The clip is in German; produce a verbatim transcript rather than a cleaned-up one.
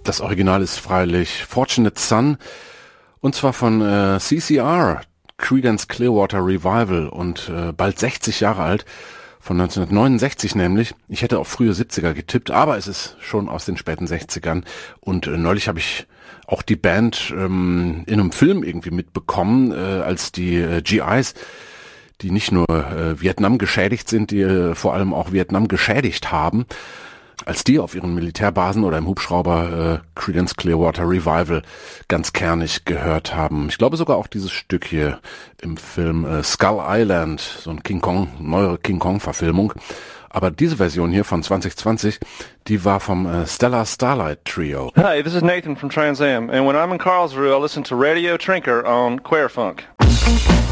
Das Original ist freilich Fortunate Son, und zwar von äh, C C R, Creedence Clearwater Revival, und äh, bald sechzig Jahre alt, von neunzehnhundertneunundsechzig nämlich. Ich hätte auf frühe siebziger getippt, aber es ist schon aus den späten sechzigern, und äh, neulich habe ich auch die Band ähm, in einem Film irgendwie mitbekommen, äh, als die äh, G Is, die nicht nur äh, Vietnam geschädigt sind, die äh, vor allem auch Vietnam geschädigt haben, als die auf ihren Militärbasen oder im Hubschrauber äh, Creedence Clearwater Revival ganz kernig gehört haben. Ich glaube sogar auch dieses Stück hier im Film äh, Skull Island, so ein King Kong, neuere King Kong Verfilmung. Aber diese Version hier von zwanzig zwanzig, die war vom äh, Stellar Starlight Trio. Hi, this is Nathan from Trans Am, and when I'm in Carlsruhe, I listen to Radio Trinker on Queerfunk.